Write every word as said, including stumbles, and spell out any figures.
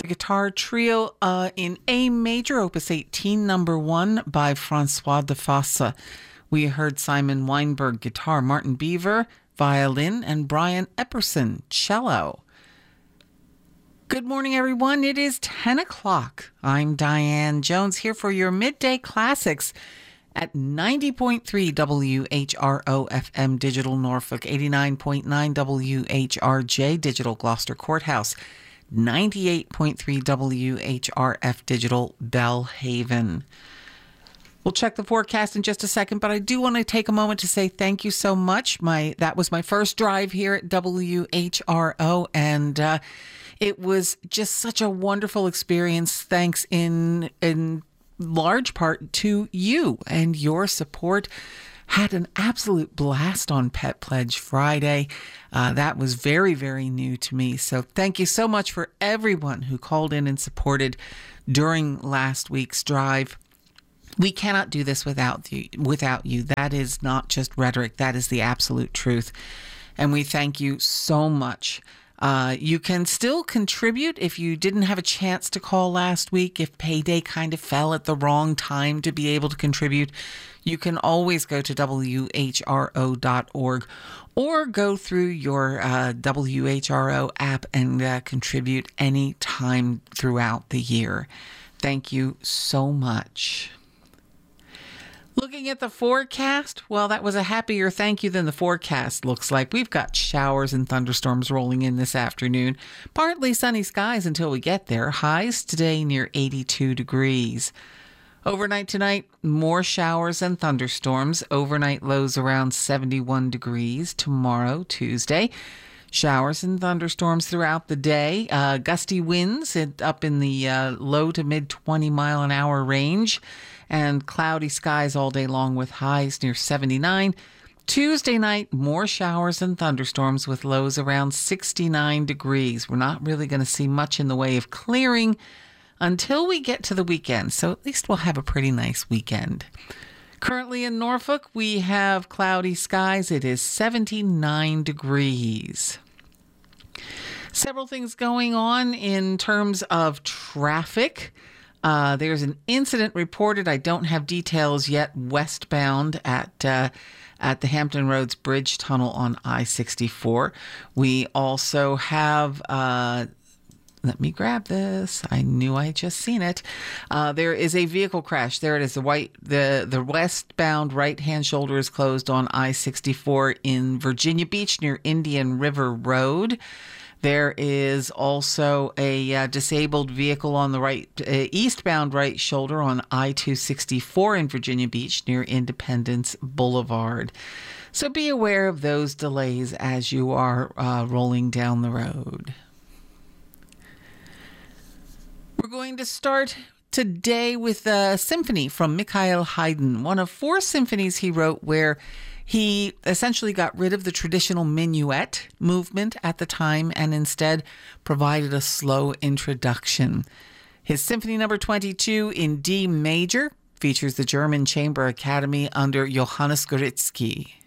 Guitar trio uh, in A major, opus eighteen, number one by Francois de Fossa. We heard Simon Weinberg guitar, Martin Beaver violin, and Brian Epperson cello. Good morning, everyone. It is ten o'clock. I'm Diane Jones here for your Midday Classics at ninety point three W H R O F M Digital Norfolk, eighty-nine point nine W H R J Digital Gloucester Courthouse, ninety-eight point three W H R F Digital Bellhaven. We'll check the forecast in just a second, but I do want to take a moment to say thank you so much. My that was my first drive here at W H R O, and uh, it was just such a wonderful experience. Thanks in in large part to you and your support. Had an absolute blast on Pet Pledge Friday. Uh, that was very, very new to me. So thank you so much for everyone who called in and supported during last week's drive. We cannot do this without you, without you. That is not just rhetoric. That is the absolute truth. And we thank you so much. Uh, you can still contribute if you didn't have a chance to call last week, if payday kind of fell at the wrong time to be able to contribute. You can always go to W H R O dot org or go through your uh, W H R O app and uh, contribute any time throughout the year. Thank you so much. Looking at the forecast, well, that was a happier thank you than the forecast looks like. We've got showers and thunderstorms rolling in this afternoon. Partly sunny skies until we get there. Highs today near eighty-two degrees. Overnight tonight, more showers and thunderstorms. Overnight lows around seventy-one degrees. Tomorrow, Tuesday, showers and thunderstorms throughout the day. Uh, gusty winds up in the uh, low to mid twenty mile an hour range. And cloudy skies all day long with highs near seventy-nine. Tuesday night, more showers and thunderstorms with lows around sixty-nine degrees. We're not really going to see much in the way of clearing until we get to the weekend. So at least we'll have a pretty nice weekend. Currently in Norfolk, we have cloudy skies. It is seventy-nine degrees. Several things going on in terms of traffic. Uh, there's an incident reported. I don't have details yet. Westbound at uh, at the Hampton Roads Bridge Tunnel on I sixty-four. We also have. Uh, let me grab this. I knew I had just seen it. Uh, there is a vehicle crash. There it is. The white the the westbound right hand shoulder is closed on I sixty-four in Virginia Beach near Indian River Road. There is also a uh, disabled vehicle on the right, uh, eastbound right shoulder on I two sixty-four in Virginia Beach near Independence Boulevard. So be aware of those delays as you are uh, rolling down the road. We're going to start today with a symphony from Mikhail Haydn, one of four symphonies he wrote where he essentially got rid of the traditional minuet movement at the time and instead provided a slow introduction. His Symphony Number twenty-two in D major features the German Chamber Academy under Johannes Gorizki.